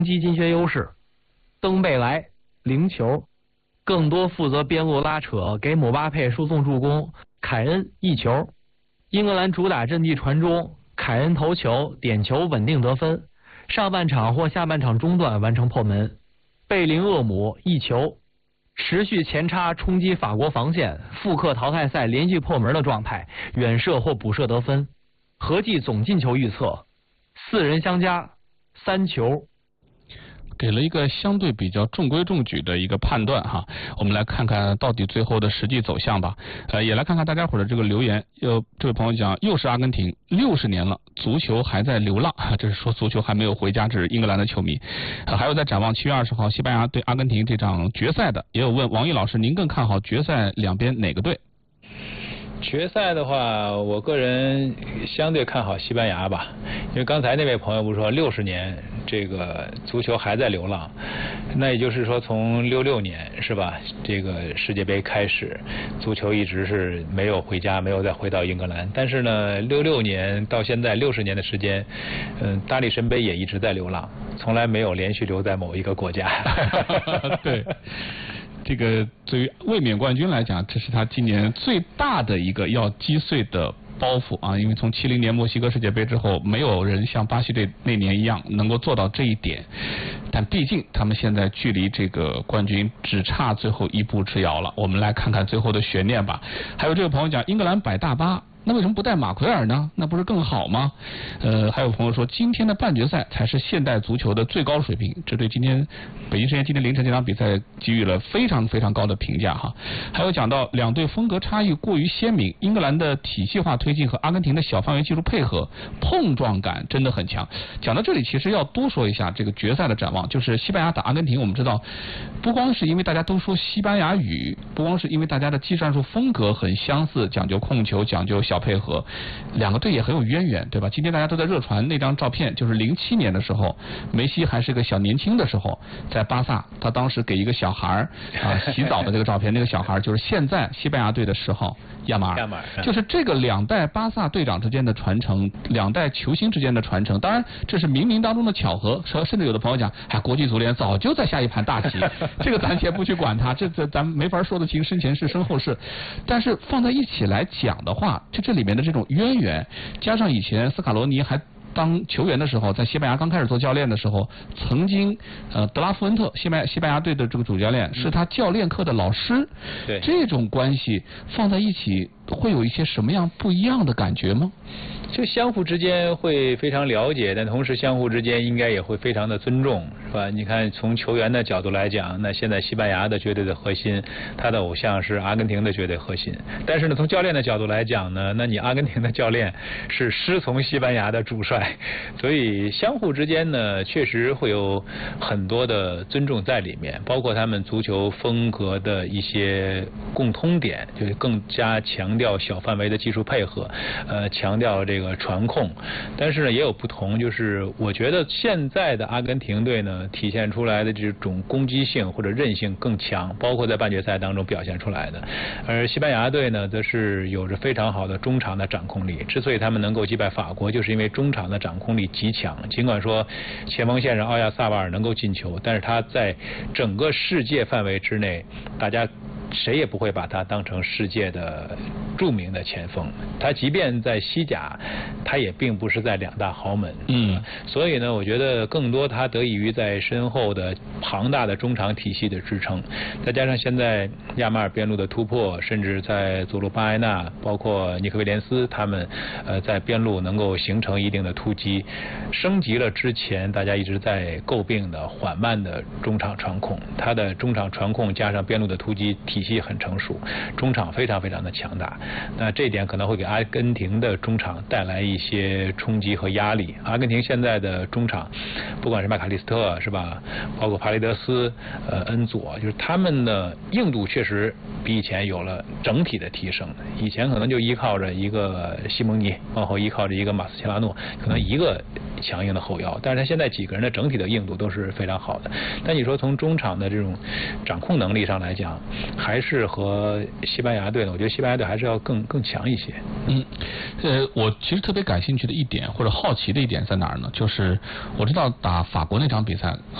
击金靴优势，登贝莱0球，更多负责边路拉扯，给姆巴佩输送助攻，凯恩1球。英格兰主打阵地传中，凯恩头球，点球稳定得分，上半场或下半场中段完成破门。贝林厄姆1球，持续前插冲击法国防线，复刻淘汰赛连续破门的状态，远射或补射得分。合计总进球预测，4人相加3球。 给了一个相对比较中规中矩的一个判断哈，我们来看看到底最后的实际走向吧。也来看看大家伙的这个留言。这位朋友讲，又是阿根廷，60年了，足球还在流浪，这是说足球还没有回家，这是英格兰的球迷。还有在展望7月20号西班牙对阿根廷这场决赛的，也有问王毅老师，您更看好决赛两边哪个队？ 决赛的话，我个人相对看好西班牙吧，因为刚才那位朋友不是说60年这个足球还在流浪，那也就是说从66年是吧，这个世界杯开始，足球一直是没有回家，没有再回到英格兰。但是呢，66年到现在60年的时间，大力神杯也一直在流浪，从来没有连续留在某一个国家。 对。这个对于卫冕冠军来讲，这是他今年最大的一个要击碎的包袱啊！因为从70年墨西哥世界杯之后，没有人像巴西队那年一样能够做到这一点。但毕竟他们现在距离这个冠军只差最后1步之遥了。我们来看看最后的悬念吧。还有这位朋友讲，英格兰摆大巴，那为什么不带马奎尔呢？那不是更好吗？还有朋友说，今天的半决赛才是现代足球的最高水平，这对今天北京时间今天凌晨这场比赛给予了非常非常高的评价哈。还有讲到两队风格差异过于鲜明，英格兰的体系化推进和阿根廷的小范围技术配合，碰撞感真的很强。讲到这里，其实要多说一下这个决赛的展望，就是西班牙打阿根廷，我们知道，不光是因为大家都说西班牙语，不光是因为大家的技战术风格很相似，讲究控球，讲究小配合，两个队也很有渊源，对吧？今天大家都在热传那张照片，就是07年的时候，梅西还是个小年轻的时候，在巴萨，他当时给一个小孩洗澡的这个照片，那个小孩就是现在西班牙队的10号亚马尔，就是这个两代巴萨队长之间的传承，两代球星之间的传承。当然，这是冥冥当中的巧合，甚至有的朋友讲，国际足联早就在下一盘大棋，这个咱先不去管它，这咱没法说得清身前事身后事。但是放在一起来讲的话，这里面的这种渊源，加上以前斯卡罗尼还当球员的时候，在西班牙刚开始做教练的时候，曾经德拉夫恩特西班牙队的这个主教练是他教练课的老师， 对， 这种关系放在一起，会有一些什么样不一样的感觉吗？ 就相互之间会非常了解，但同时相互之间应该也会非常的尊重，是吧？你看从球员的角度来讲，那现在西班牙的绝对的核心，他的偶像是阿根廷的绝对核心。但是呢，从教练的角度来讲呢，那你阿根廷的教练是师从西班牙的主帅，所以相互之间呢，确实会有很多的尊重在里面，包括他们足球风格的一些共通点，就是更加强调小范围的技术配合，强调这个传控。但是呢，也有不同，就是我觉得现在的阿根廷队呢，体现出来的这种攻击性或者韧性更强，包括在半决赛当中表现出来的。而西班牙队呢，则是有着非常好的中场的掌控力。之所以他们能够击败法国，就是因为中场的掌控力极强。尽管说前锋线上奥亚萨瓦尔能够进球，但是他在整个世界范围之内，大家谁也不会把他当成世界的著名的前锋，他即便在西甲，他也并不是在两大豪门。所以呢，我觉得更多他得益于在身后的庞大的中场体系的支撑，再加上现在亚马尔边路的突破，甚至在左路巴埃纳，包括尼克威廉斯他们在边路能够形成一定的突击，升级了之前大家一直在诟病的缓慢的中场传控，他的中场传控加上边路的突击体系很成熟，中场非常非常的强大。那这一点可能会给阿根廷的中场带来一些冲击和压力。阿根廷现在的中场，不管是麦卡利斯特是吧，包括帕雷德斯、恩佐，就是他们的硬度确实比以前有了整体的提升。以前可能就依靠着一个西蒙尼，往后依靠着一个马斯切拉诺，可能一个强硬的后腰，但是他现在几个人的整体的硬度都是非常好的。但你说从中场的这种掌控能力上来讲，还是和西班牙队呢，我觉得西班牙队还是要更强一些。 我其实特别感兴趣的一点或者好奇的一点在哪儿呢？就是我知道打法国那场比赛